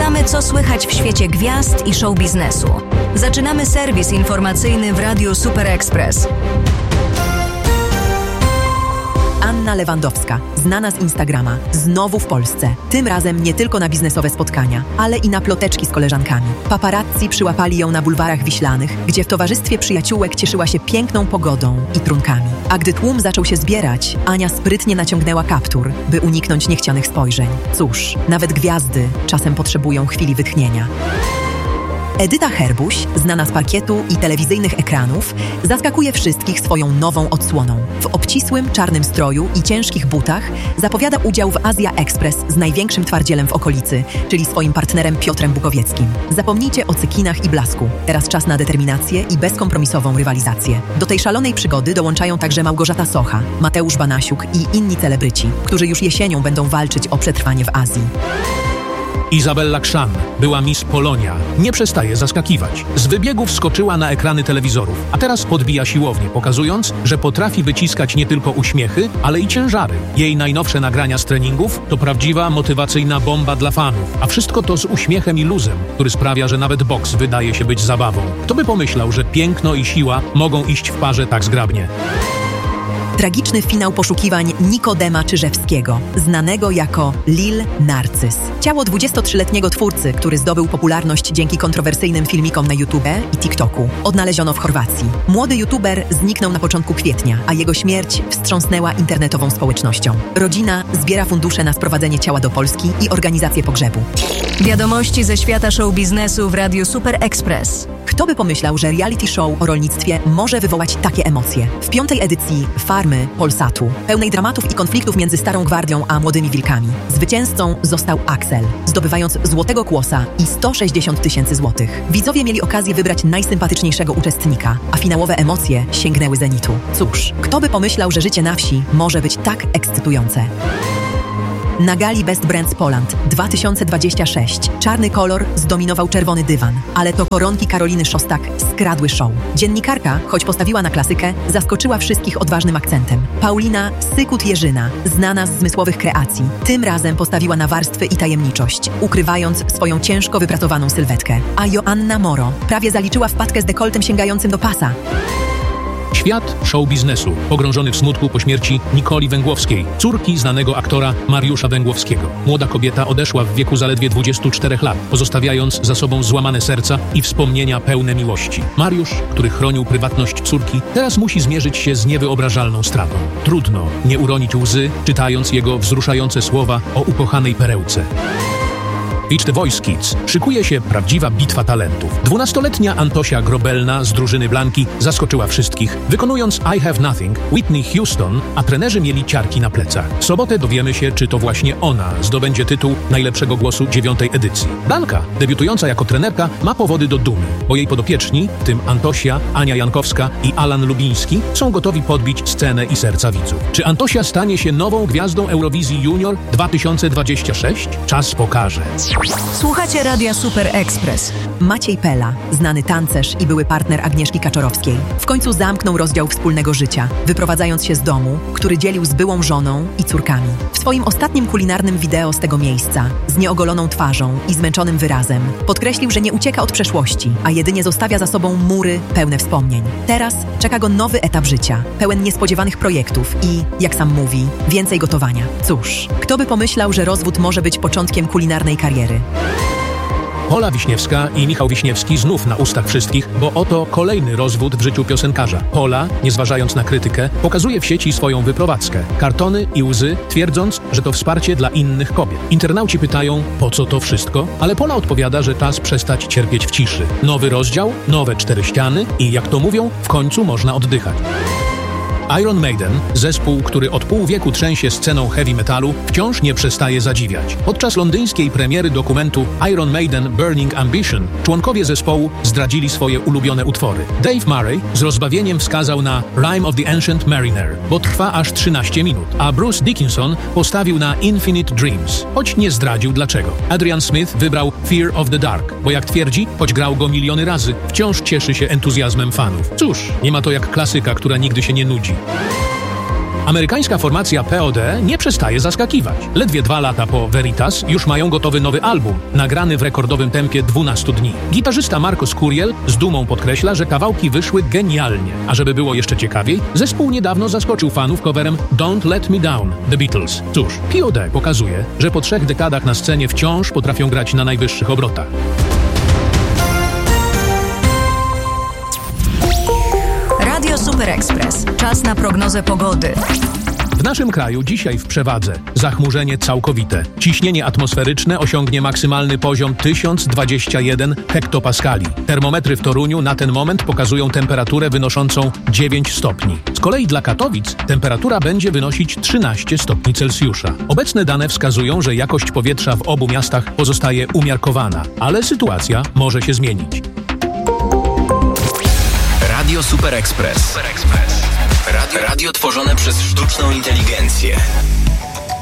Sprawdzamy, co słychać w świecie gwiazd i show biznesu. Zaczynamy serwis informacyjny w Radiu Super Express. Anna Lewandowska, znana z Instagrama, znowu w Polsce. Tym razem nie tylko na biznesowe spotkania, ale i na ploteczki z koleżankami. Paparazzi przyłapali ją na bulwarach wiślanych, gdzie w towarzystwie przyjaciółek cieszyła się piękną pogodą i trunkami. A gdy tłum zaczął się zbierać, Ania sprytnie naciągnęła kaptur, by uniknąć niechcianych spojrzeń. Cóż, nawet gwiazdy czasem potrzebują chwili wytchnienia. Edyta Herbuś, znana z parkietu i telewizyjnych ekranów, zaskakuje wszystkich swoją nową odsłoną. W obcisłym, czarnym stroju i ciężkich butach zapowiada udział w Asia Express z największym twardzielem w okolicy, czyli swoim partnerem Piotrem Bukowieckim. Zapomnijcie o cykinach i blasku. Teraz czas na determinację i bezkompromisową rywalizację. Do tej szalonej przygody dołączają także Małgorzata Socha, Mateusz Banasiuk i inni celebryci, którzy już jesienią będą walczyć o przetrwanie w Azji. Izabella Krzan, była Miss Polonia, nie przestaje zaskakiwać. Z wybiegów skoczyła na ekrany telewizorów, a teraz podbija siłownię, pokazując, że potrafi wyciskać nie tylko uśmiechy, ale i ciężary. Jej najnowsze nagrania z treningów to prawdziwa motywacyjna bomba dla fanów, a wszystko to z uśmiechem i luzem, który sprawia, że nawet boks wydaje się być zabawą. Kto by pomyślał, że piękno i siła mogą iść w parze tak zgrabnie? Tragiczny finał poszukiwań Nikodema Czyżewskiego, znanego jako Lil Narcyz. Ciało 23-letniego twórcy, który zdobył popularność dzięki kontrowersyjnym filmikom na YouTube i TikToku, odnaleziono w Chorwacji. Młody youtuber zniknął na początku kwietnia, a jego śmierć wstrząsnęła internetową społecznością. Rodzina zbiera fundusze na sprowadzenie ciała do Polski i organizację pogrzebu. Wiadomości ze świata show biznesu w Radiu Super Express. Kto by pomyślał, że reality show o rolnictwie może wywołać takie emocje? W 5. edycji Farmy Polsatu, pełnej dramatów i konfliktów między Starą Gwardią a Młodymi Wilkami, zwycięzcą został Axel, zdobywając Złotego Kłosa i 160 000 złotych. Widzowie mieli okazję wybrać najsympatyczniejszego uczestnika, a finałowe emocje sięgnęły zenitu. Cóż, kto by pomyślał, że życie na wsi może być tak ekscytujące? Na gali Best Brands Poland 2026 czarny kolor zdominował czerwony dywan, ale to koronki Karoliny Szostak skradły show. Dziennikarka, choć postawiła na klasykę, zaskoczyła wszystkich odważnym akcentem. Paulina Sykut-Jerzyna, znana z zmysłowych kreacji, tym razem postawiła na warstwy i tajemniczość, ukrywając swoją ciężko wypracowaną sylwetkę. A Joanna Moro prawie zaliczyła wpadkę z dekoltem sięgającym do pasa. Świat show biznesu, pogrążony w smutku po śmierci Nikoli Węgłowskiej, córki znanego aktora Mariusza Węgłowskiego. Młoda kobieta odeszła w wieku zaledwie 24 lat, pozostawiając za sobą złamane serca i wspomnienia pełne miłości. Mariusz, który chronił prywatność córki, teraz musi zmierzyć się z niewyobrażalną stratą. Trudno nie uronić łzy, czytając jego wzruszające słowa o ukochanej perełce. Beach The Voice Kids szykuje się prawdziwa bitwa talentów. 12-letnia Antosia Grobelna z drużyny Blanki zaskoczyła wszystkich, wykonując I Have Nothing Whitney Houston, a trenerzy mieli ciarki na plecach. W sobotę dowiemy się, czy to właśnie ona zdobędzie tytuł najlepszego głosu 9. edycji. Blanka, debiutująca jako trenerka, ma powody do dumy, bo jej podopieczni, w tym Antosia, Ania Jankowska i Alan Lubiński, są gotowi podbić scenę i serca widzów. Czy Antosia stanie się nową gwiazdą Eurowizji Junior 2026? Czas pokaże. Słuchacie Radia Super Express. Maciej Pela, znany tancerz i były partner Agnieszki Kaczorowskiej, w końcu zamknął rozdział wspólnego życia, wyprowadzając się z domu, który dzielił z byłą żoną i córkami. W swoim ostatnim kulinarnym wideo z tego miejsca, z nieogoloną twarzą i zmęczonym wyrazem, podkreślił, że nie ucieka od przeszłości, a jedynie zostawia za sobą mury pełne wspomnień. Teraz czeka go nowy etap życia, pełen niespodziewanych projektów i, jak sam mówi, więcej gotowania. Cóż, kto by pomyślał, że rozwód może być początkiem kulinarnej kariery? Pola Wiśniewska i Michał Wiśniewski znów na ustach wszystkich, bo oto kolejny rozwód w życiu piosenkarza. Pola, nie zważając na krytykę, pokazuje w sieci swoją wyprowadzkę. Kartony i łzy, twierdząc, że to wsparcie dla innych kobiet. Internauci pytają, po co to wszystko? Ale Pola odpowiada, że czas przestać cierpieć w ciszy. Nowy rozdział, nowe 4 ściany i, jak to mówią, w końcu można oddychać. Iron Maiden, zespół, który od pół wieku trzęsie sceną heavy metalu, wciąż nie przestaje zadziwiać. Podczas londyńskiej premiery dokumentu Iron Maiden Burning Ambition członkowie zespołu zdradzili swoje ulubione utwory. Dave Murray z rozbawieniem wskazał na Rime of the Ancient Mariner, bo trwa aż 13 minut, a Bruce Dickinson postawił na Infinite Dreams, choć nie zdradził dlaczego. Adrian Smith wybrał Fear of the Dark, bo jak twierdzi, choć grał go miliony razy, wciąż cieszy się entuzjazmem fanów. Cóż, nie ma to jak klasyka, która nigdy się nie nudzi. Amerykańska formacja POD nie przestaje zaskakiwać. Ledwie 2 lata po Veritas już mają gotowy nowy album, nagrany w rekordowym tempie 12 dni. Gitarzysta Marcos Curiel z dumą podkreśla, że kawałki wyszły genialnie. A żeby było jeszcze ciekawiej, zespół niedawno zaskoczył fanów coverem Don't Let Me Down, The Beatles. Cóż, POD pokazuje, że po 3 dekadach na scenie wciąż potrafią grać na najwyższych obrotach. Radio Super Express. Czas na prognozę pogody. W naszym kraju dzisiaj w przewadze zachmurzenie całkowite. Ciśnienie atmosferyczne osiągnie maksymalny poziom 1021 hektopaskali. Termometry w Toruniu na ten moment pokazują temperaturę wynoszącą 9 stopni. Z kolei dla Katowic temperatura będzie wynosić 13 stopni Celsjusza. Obecne dane wskazują, że jakość powietrza w obu miastach pozostaje umiarkowana, ale sytuacja może się zmienić. Radio Super Express. Radio tworzone przez sztuczną inteligencję.